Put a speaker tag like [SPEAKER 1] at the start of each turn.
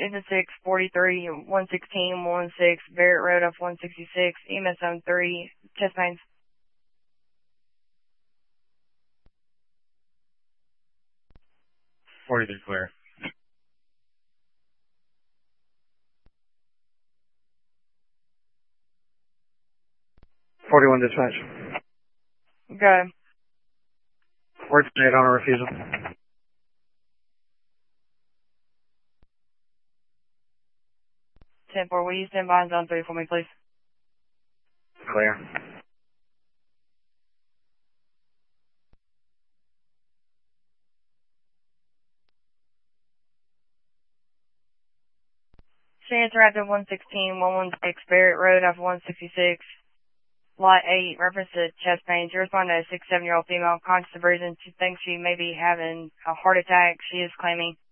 [SPEAKER 1] Engine 6, 43, 116, 116, Barrett Road off 166, EMS zone 3, chest pains.
[SPEAKER 2] Forty-three clear.
[SPEAKER 3] 41 dispatch.
[SPEAKER 1] Go.
[SPEAKER 3] Word 8 on a refusal.
[SPEAKER 1] 10-4, will you stand by in zone 3 for me, please?
[SPEAKER 3] Clear.
[SPEAKER 1] Chance Raptor 116, 116, Barrett Road off 166, Lot 8, reference to chest pains. You respond to a 6-7-year-old female, conscious of reason. She thinks she may be having a heart attack. She is claiming